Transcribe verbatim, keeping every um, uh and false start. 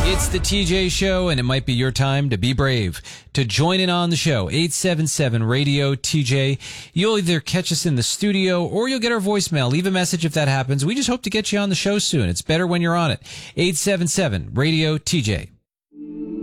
It's the T J Show, and it might be your time to be brave. To join in on the show, eight seven seven radio T J. You'll either catch us in the studio or you'll get our voicemail. Leave a message if that happens. We just hope to get you on the show soon. It's better when you're on it. eight seven seven radio T J.